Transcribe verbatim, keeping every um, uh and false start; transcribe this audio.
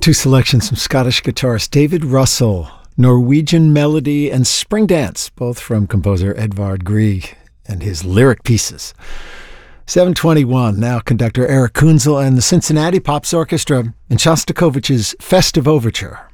Two selections from Scottish guitarist David Russell, Norwegian Melody and Spring Dance, both from composer Edvard Grieg and his lyric pieces. seven twenty-one, now conductor Eric Kunzel and the Cincinnati Pops Orchestra in Shostakovich's Festive Overture.